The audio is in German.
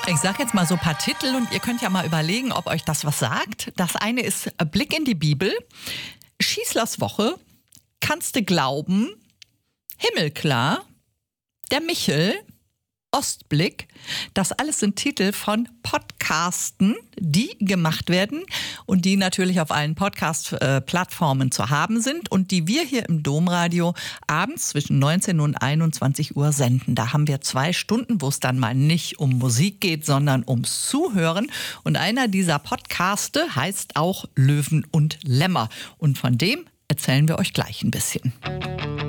Ich sage jetzt mal so ein paar Titel und ihr könnt ja mal überlegen, ob euch das was sagt. Das eine ist Blick in die Bibel, Schießlers Woche, Kannste glauben, Himmelklar, Der Michel, Ostblick. Das alles sind Titel von Podcasten, die gemacht werden und die natürlich auf allen Podcast-Plattformen zu haben sind und die wir hier im Domradio abends zwischen 19 und 21 Uhr senden. Da haben wir 2 Stunden, wo es dann mal nicht um Musik geht, sondern ums Zuhören. Und einer dieser Podcaste heißt auch Löwen und Lämmer. Und von dem erzählen wir euch gleich ein bisschen.